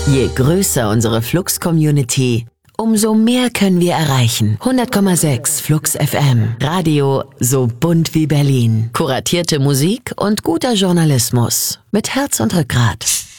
Je größer unsere Flux-Community, umso mehr können wir erreichen. 100,6 Flux FM. Radio so bunt wie Berlin. Kuratierte Musik und guter Journalismus. Mit Herz und Rückgrat.